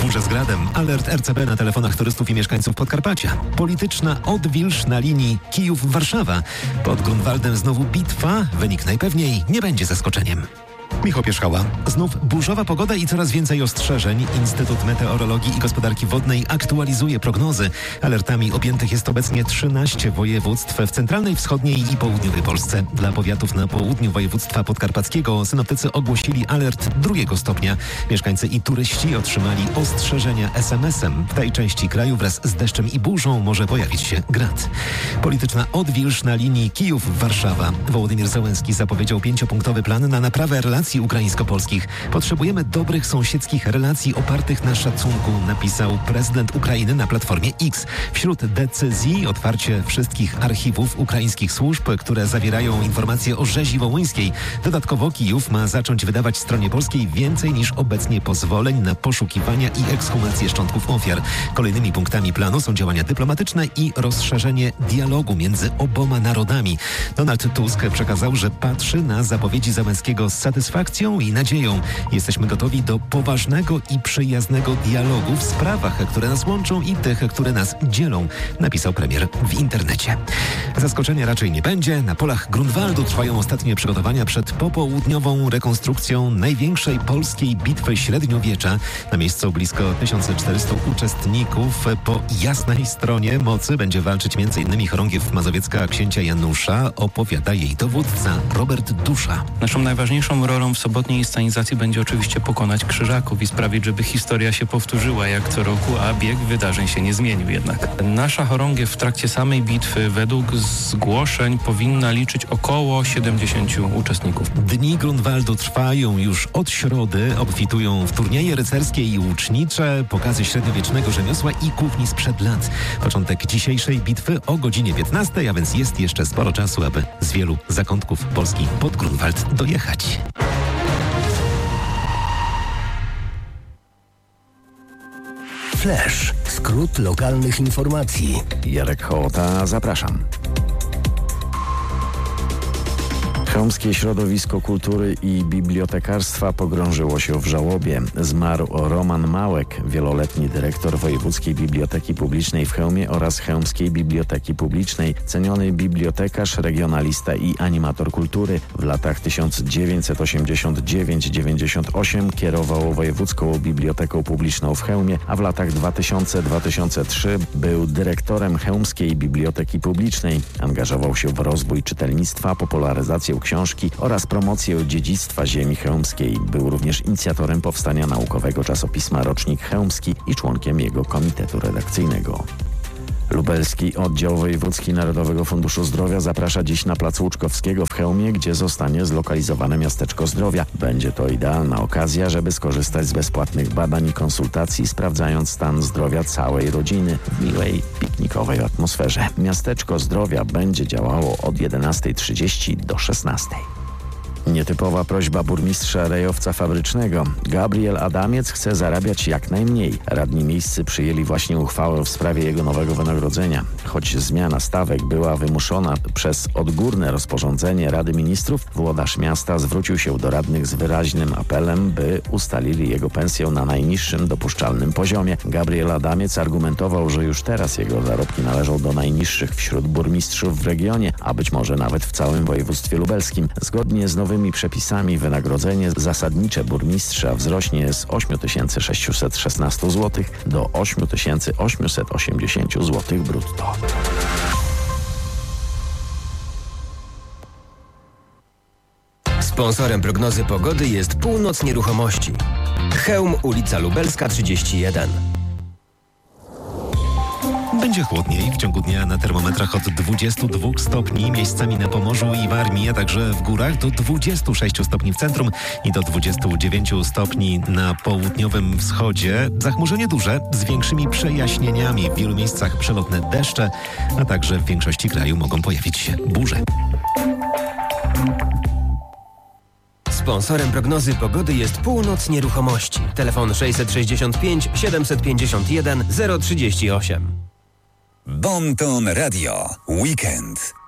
burze z gradem. Alert RCB na telefonach turystów i mieszkańców Podkarpacia. Polityczna odwilż na linii Kijów-Warszawa. Pod Grunwaldem znowu bitwa. Wynik najpewniej nie będzie zaskoczeniem. Michał Pierzchała. Znów burzowa pogoda i coraz więcej ostrzeżeń. Instytut Meteorologii i Gospodarki Wodnej aktualizuje prognozy. Alertami objętych jest obecnie 13 województw w centralnej, wschodniej i południowej Polsce. Dla powiatów na południu województwa podkarpackiego synoptycy ogłosili alert 2 stopnia. Mieszkańcy i turyści otrzymali ostrzeżenia SMS-em. W tej części kraju wraz z deszczem i burzą może pojawić się grad. Polityczna odwilż na linii Kijów-Warszawa. Wołodymyr Zełenski zapowiedział 5-punktowy plan na naprawę relacji ukraińsko-polskich. Potrzebujemy dobrych sąsiedzkich relacji opartych na szacunku, napisał prezydent Ukrainy na Platformie X. Wśród decyzji otwarcie wszystkich archiwów ukraińskich służb, które zawierają informacje o rzezi wołyńskiej. Dodatkowo Kijów ma zacząć wydawać stronie polskiej więcej niż obecnie pozwoleń na poszukiwania i ekshumację szczątków ofiar. Kolejnymi punktami planu są działania dyplomatyczne i rozszerzenie dialogu między oboma narodami. Donald Tusk przekazał, że patrzy na zapowiedzi Zełenskiego z satysfakcją i nadzieją. Jesteśmy gotowi do poważnego i przyjaznego dialogu w sprawach, które nas łączą i tych, które nas dzielą, napisał premier w internecie. Zaskoczenia raczej nie będzie. Na polach Grunwaldu trwają ostatnie przygotowania przed popołudniową rekonstrukcją największej polskiej bitwy średniowiecza. Na miejscu blisko 1400 uczestników. Po jasnej stronie mocy będzie walczyć m.in. chorągiew mazowiecka księcia Janusza, opowiada jej dowódca Robert Dusza. Naszą najważniejszą rolą w sobotniej scenizacji będzie oczywiście pokonać Krzyżaków i sprawić, żeby historia się powtórzyła jak co roku, a bieg wydarzeń się nie zmienił jednak. Nasza chorągiew w trakcie samej bitwy według zgłoszeń powinna liczyć około 70 uczestników. Dni Grunwaldu trwają już od środy, obfitują w turnieje rycerskie i łucznicze, pokazy średniowiecznego rzemiosła i kuchni sprzed lat. Początek dzisiejszej bitwy o godzinie 15, a więc jest jeszcze sporo czasu, aby z wielu zakątków Polski pod Grunwald dojechać. Flash. Skrót lokalnych informacji. Jarek Hołota, zapraszam. Chełmskie Środowisko Kultury i Bibliotekarstwa pogrążyło się w żałobie. Zmarł Roman Małek, wieloletni dyrektor Wojewódzkiej Biblioteki Publicznej w Chełmie oraz Chełmskiej Biblioteki Publicznej, ceniony bibliotekarz, regionalista i animator kultury. W latach 1989-98 kierował Wojewódzką Biblioteką Publiczną w Chełmie, a w latach 2000-2003 był dyrektorem Chełmskiej Biblioteki Publicznej. Angażował się w rozwój czytelnictwa, popularyzację książki oraz promocję dziedzictwa ziemi chełmskiej. Był również inicjatorem powstania naukowego czasopisma Rocznik Chełmski i członkiem jego komitetu redakcyjnego. Lubelski Oddział Wojewódzki Narodowego Funduszu Zdrowia zaprasza dziś na plac Łuczkowskiego w Chełmie, gdzie zostanie zlokalizowane miasteczko zdrowia. Będzie to idealna okazja, żeby skorzystać z bezpłatnych badań i konsultacji, sprawdzając stan zdrowia całej rodziny w miłej, piknikowej atmosferze. Miasteczko zdrowia będzie działało od 11:30 do 16:00. Nietypowa prośba burmistrza Rejowca Fabrycznego. Gabriel Adamiec chce zarabiać jak najmniej. Radni miejscy przyjęli właśnie uchwałę w sprawie jego nowego wynagrodzenia. Choć zmiana stawek była wymuszona przez odgórne rozporządzenie Rady Ministrów, włodarz miasta zwrócił się do radnych z wyraźnym apelem, by ustalili jego pensję na najniższym dopuszczalnym poziomie. Gabriel Adamiec argumentował, że już teraz jego zarobki należą do najniższych wśród burmistrzów w regionie, a być może nawet w całym województwie lubelskim. Zgodnie z nowymi przepisami wynagrodzenie zasadnicze burmistrza wzrośnie z 8616 zł do 8880 zł brutto. Sponsorem prognozy pogody jest Północ Nieruchomości. Chełm, ulica Lubelska 31. Będzie chłodniej. W ciągu dnia na termometrach od 22 stopni, miejscami na Pomorzu i Warmii, a także w górach do 26 stopni w centrum i do 29 stopni na południowym wschodzie. Zachmurzenie duże z większymi przejaśnieniami. W wielu miejscach przelotne deszcze, a także w większości kraju mogą pojawić się burze. Sponsorem prognozy pogody jest Północ Nieruchomości. Telefon 665 751 038. Bon Ton Radio. Weekend.